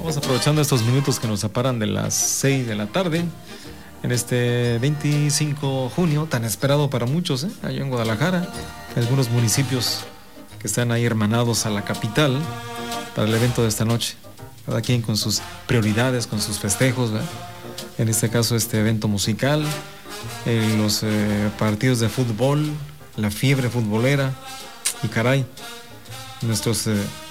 Estamos aprovechando estos minutos que nos separan de las 6 de la tarde en este 25 de junio, tan esperado para muchos, allá en Guadalajara, algunos municipios que están ahí hermanados a la capital para el evento de esta noche. Cada quien con sus prioridades, con sus festejos, ¿verdad? En este caso este evento musical, los partidos de fútbol, la fiebre futbolera y caray, nuestros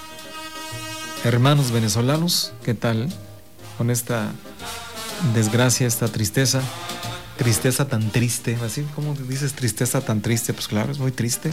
hermanos venezolanos, ¿qué tal? Con esta desgracia, esta tristeza tan triste, así como dices, tristeza tan triste, pues claro, es muy triste.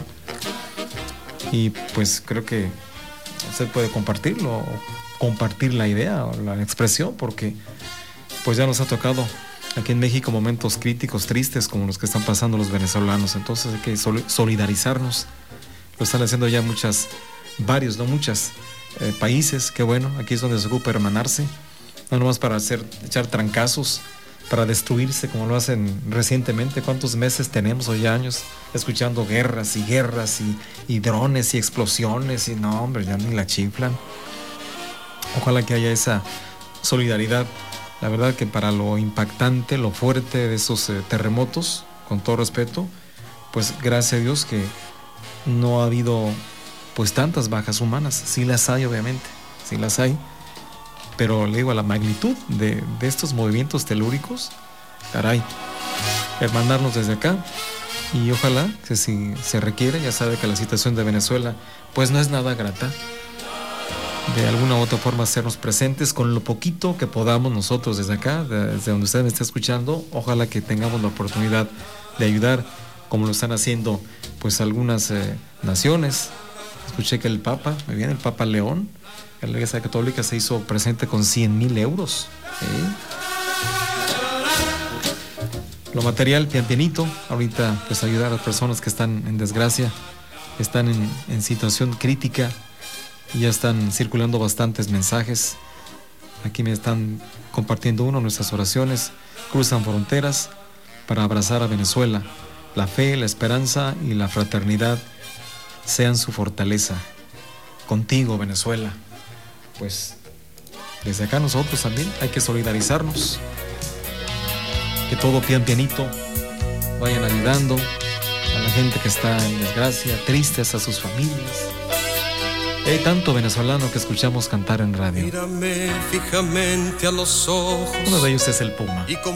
Y pues creo que usted puede compartirlo, o compartir la idea o la expresión, porque pues ya nos ha tocado aquí en México momentos críticos, tristes, como los que están pasando los venezolanos. Entonces hay que solidarizarnos. Lo están haciendo ya varios países. Qué bueno, aquí es donde se ocupa hermanarse, no nomás para echar trancazos, para destruirse como lo hacen recientemente. ¿Cuántos meses tenemos o ya años escuchando guerras y drones y explosiones? Y no, hombre, ya ni la chiflan. Ojalá que haya esa solidaridad. La verdad que para lo impactante, lo fuerte de esos terremotos, con todo respeto, pues gracias a Dios que no ha habido pues tantas bajas humanas. Sí las hay, obviamente, sí las hay, pero le digo, a la magnitud de estos movimientos telúricos, caray, hermanarnos desde acá. Y ojalá que si se requiere, ya sabe que la situación de Venezuela pues no es nada grata, de alguna u otra forma hacernos presentes con lo poquito que podamos nosotros desde acá, desde donde usted me está escuchando. Ojalá que tengamos la oportunidad de ayudar, como lo están haciendo pues algunas naciones. Escuché que el Papa León, la Iglesia Católica, se hizo presente con 100,000 euros. Lo material, pianito, ahorita pues ayudar a las personas que están en desgracia, están en situación crítica. Y ya están circulando bastantes mensajes. Aquí me están compartiendo nuestras oraciones cruzan fronteras para abrazar a Venezuela. La fe, la esperanza y la fraternidad sean su fortaleza. Contigo, Venezuela. Pues desde acá nosotros también hay que solidarizarnos. Que todo pianito vayan ayudando a la gente que está en desgracia, tristes, a sus familias. Hay tanto venezolano que escuchamos cantar en radio. Mírame fijamente a los ojos. Uno de ellos es el Puma.